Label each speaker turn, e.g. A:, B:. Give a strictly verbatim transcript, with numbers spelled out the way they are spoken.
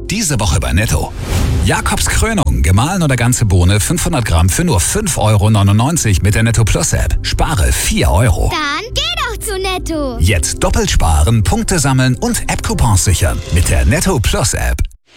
A: Diese Woche bei Netto. Jakobs Krönung, gemahlen oder ganze Bohne fünfhundert Gramm für nur fünf Euro neunundneunzig mit der Netto Plus App. Spare vier Euro.
B: Dann geh doch zu Netto.
A: Jetzt doppelt sparen, Punkte sammeln und App-Coupons sichern mit der Netto Plus App.